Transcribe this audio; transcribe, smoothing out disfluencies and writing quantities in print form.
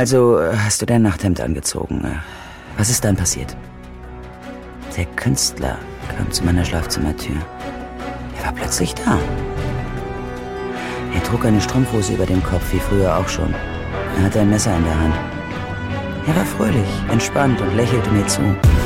Also, hast du dein Nachthemd angezogen? Was ist dann passiert? Der Künstler kam zu meiner Schlafzimmertür. Er war plötzlich da. Er trug eine Strumpfhose über dem Kopf, wie früher auch schon. Er hatte ein Messer in der Hand. Er war fröhlich, entspannt und lächelte mir zu.